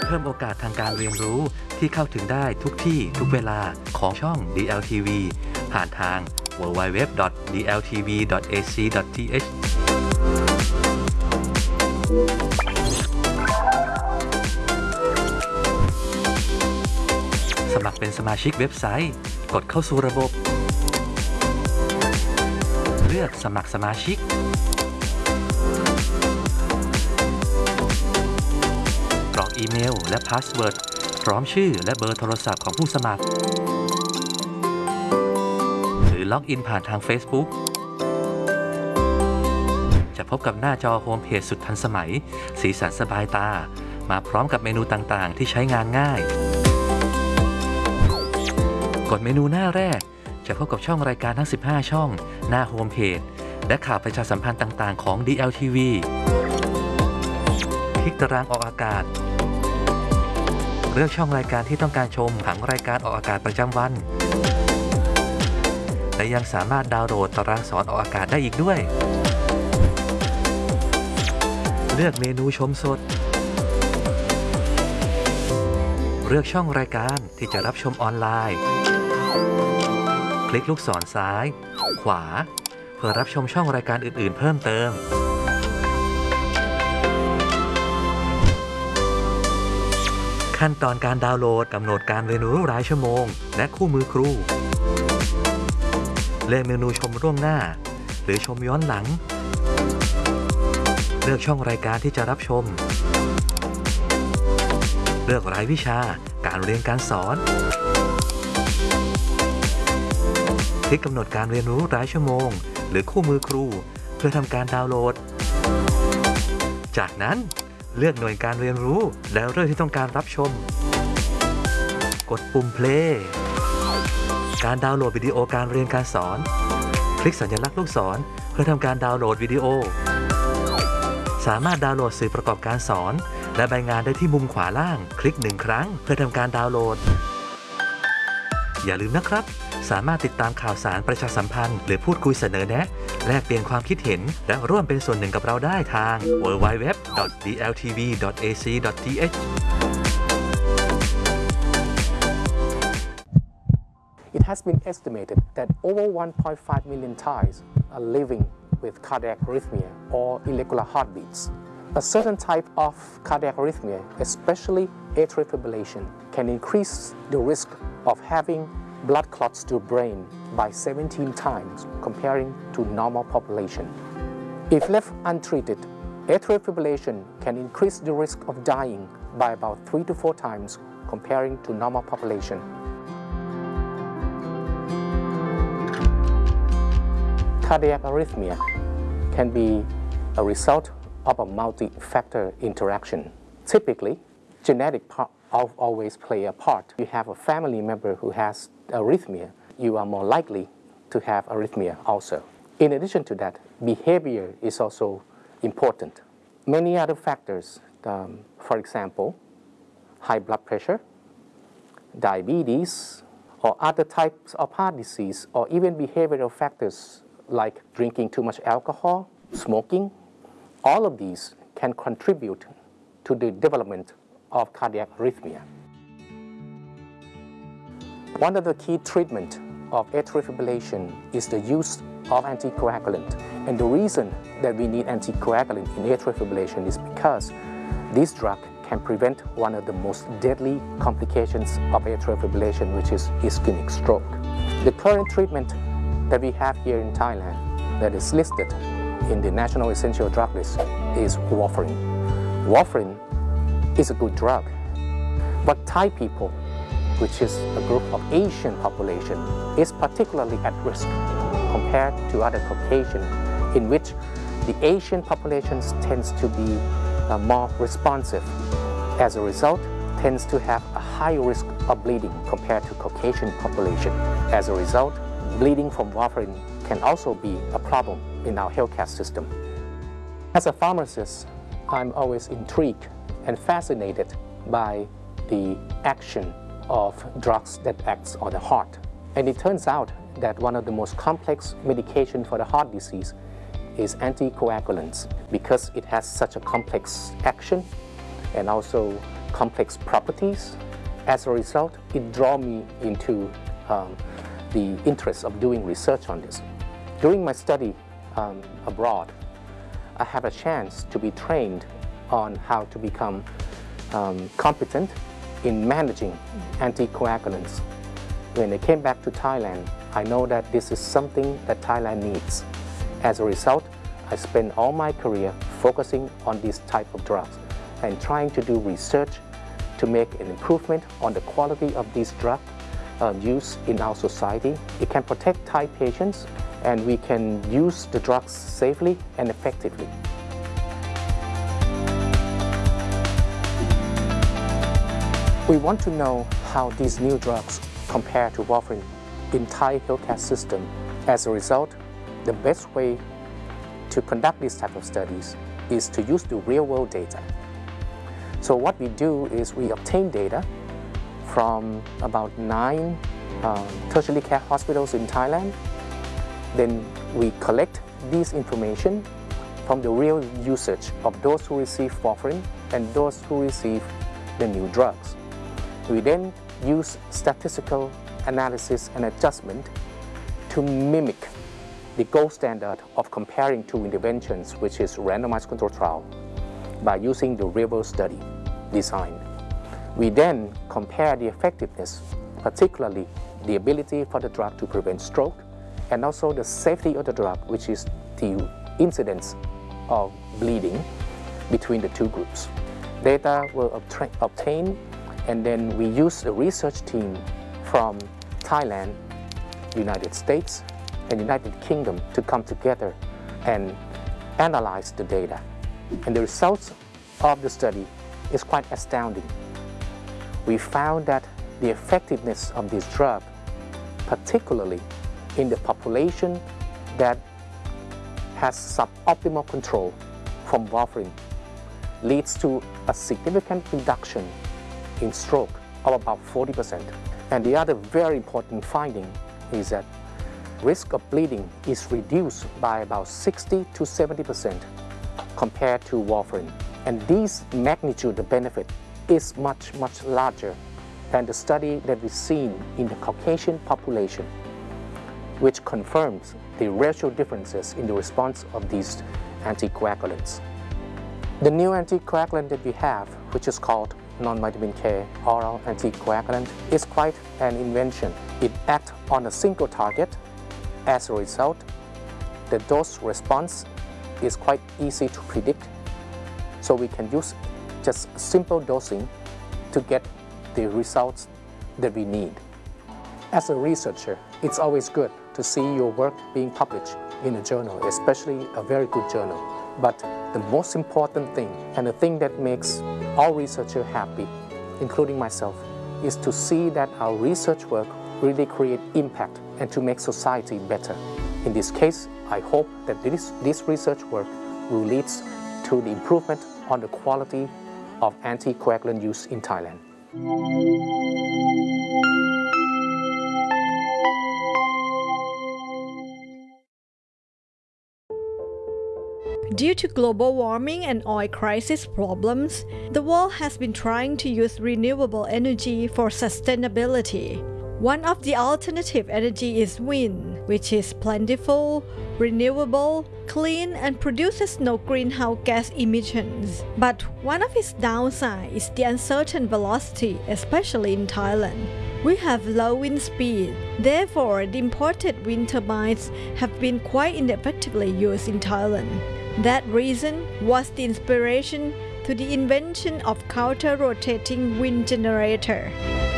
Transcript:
เพิ่มโอกาสทางการเรียนรู้ที่เข้าถึงได้ทุกที่ทุกเวลาของช่อง DLTV ผ่านทาง www.dltv.ac.th สมัครเป็นสมาชิกเว็บไซต์กดเข้าสู่ระบบเลือกสมัครสมาชิกกรอกอีเมลและพาสเวิร์ดพร้อมชื่อและเบอร์โทรศัพท์ของผู้สมัครหรือล็อกอินผ่านทาง Facebook จะพบกับหน้าจอโฮมเพจสุดทันสมัยสีสันสบายตามาพร้อมกับเมนูต่างๆที่ใช้งานง่ายกดเมนูหน้าแรกจะพบกับช่องรายการทั้ง15ช่องหน้าโฮมเพจและข่าวประชาสัมพันธ์ต่างๆของ DLTV คลิกตารางออกอากาศเลือกช่องรายการที่ต้องการชมผังรายการออกอากาศประจำวันและยังสามารถดาวน์โหลดตารางสอนออกอากาศได้อีกด้วยเลือกเมนูชมสดเลือกช่องรายการที่จะรับชมออนไลน์คลิกลูกศรซ้ายขวาเพื่อรับชมช่องรายการอื่นๆเพิ่มเติมขั้นตอนการดาวน์โหลดกำหนดการเรียนรู้รายชั่วโมงและคู่มือครูเลือกเมนูชมล่วงหน้าหรือชมย้อนหลังเลือกช่องรายการที่จะรับชมเลือกรายวิชาการเรียนการสอนคลิกกำหนดการเรียนรู้รายชั่วโมงหรือคู่มือครูเพื่อทำการดาวน์โหลดจากนั้นเลือกหน่วยการเรียนรู้แล้วเรื่องที่ต้องการรับชมกดปุ่ม play การดาวน์โหลดวิดีโอการเรียนการสอนคลิกสัญลักษณ์ลูกศรเพื่อทำการดาวน์โหลดวิดีโอสามารถดาวน์โหลดสื่อประกอบการสอนและใบงานได้ที่มุมขวาล่างคลิก1ครั้งเพื่อทำการดาวน์โหลดอย่าลืมนะครับสามารถติดตามข่าวสารประชาสัมพันธ์หรือพูดคุยเสนอแนะแลกเปลี่ยนความคิดเห็นและร่วมเป็นส่วนหนึ่งกับเราได้ทาง www.dltv.ac.th It has been estimated that over 1.5 million Thais are living with cardiac arrhythmia or irregular heartbeats. A certain type of cardiac arrhythmia, especially atrial fibrillation, can increase the risk of having blood clots to brain by 17 times comparing to normal population. If left untreated, atrial fibrillation can increase the risk of dying by about 3 to 4 times comparing to normal population. Cardiac arrhythmia can be a result of a multi-factor interaction. Typically, genetic always play a part. You have a family member who has arrhythmia, you are more likely to have arrhythmia also. In addition to that, behavior is also important. Many other factors, for example, high blood pressure, diabetes, or other types of heart disease, or even behavioral factors like drinking too much alcohol, smoking, all of these can contribute to the development of cardiac arrhythmia. One of the key treatments of atrial fibrillation is the use of anticoagulant. And the reason that we need anticoagulant in atrial fibrillation is because this drug can prevent one of the most deadly complications of atrial fibrillation, which is ischemic stroke. The current treatment that we have here in Thailand that is listed in the National Essential Drug List is warfarin. Warfarin is a good drug, but Thai people, which is a group of Asian population, is particularly at risk compared to other Caucasian, in which the Asian populations tends to be more responsive. As a result, tends to have a high risk of bleeding compared to Caucasian population. As a result, bleeding from warfarin can also be a problem in our healthcare system. As a pharmacist, I'm always intrigued and fascinated by the action of drugs that acts on the heart. And it turns out that one of the most complex medication for the heart disease is anticoagulants because it has such a complex action and also complex properties. As a result, it drew me into the interest of doing research on this. During my study abroad, I have a chance to be trained on how to become competent in managing anticoagulants. When I came back to Thailand, I know that this is something that Thailand needs. As a result, I spent all my career focusing on this type of drugs and trying to do research to make an improvement on the quality of these drugs used in our society. It can protect Thai patients, and we can use the drugs safely and effectively. We want to know how these new drugs compare to warfarin in Thai healthcare system. As a result, the best way to conduct this type of studies is to use the real-world data. So what we do is we obtain data from about 9 tertiary care hospitals in Thailand. Then we collect this information from the real usage of those who receive warfarin and those who receive the new drugs. We then use statistical analysis and adjustment to mimic the gold standard of comparing two interventions, which is randomized control trial, by using the real-world study design. We then compare the effectiveness, particularly the ability for the drug to prevent stroke, and also the safety of the drug, which is the incidence of bleeding between the two groups. Data were obtained, and then we use a research team from Thailand, United States, and United Kingdom to come together and analyze the data. And the results of the study is quite astounding. We found that the effectiveness of this drug, particularly in the population that has suboptimal control from warfarin, leads to a significant reduction in stroke of about 40%. And the other very important finding is that risk of bleeding is reduced by about 60 to 70% compared to warfarin. And this magnitude of benefit is much, much larger than the study that we've seen in the Caucasian population, which confirms the racial differences in the response of these anticoagulants. The new anticoagulant that we have, which is called non-vitamin K oral anticoagulant, is quite an invention. It acts on a single target. As a result, the dose response is quite easy to predict. So we can use just simple dosing to get the results that we need. As a researcher, it's always good to see your work being published in a journal, especially a very good journal. But the most important thing, and the thing that makes all researchers happy, including myself, is to see that our research work really create impact and to make society better. In this case, I hope that this research work will lead to the improvement on the quality of anticoagulant use in Thailand. Due to global warming and oil crisis problems, the world has been trying to use renewable energy for sustainability. One of the alternative energy is wind, which is plentiful, renewable, clean, and produces no greenhouse gas emissions. But one of its downsides is the uncertain velocity, especially in Thailand. We have low wind speed. Therefore, the imported wind turbines have been quite ineffectively used in Thailand. That reason was the inspiration to the invention of counter-rotating wind generator.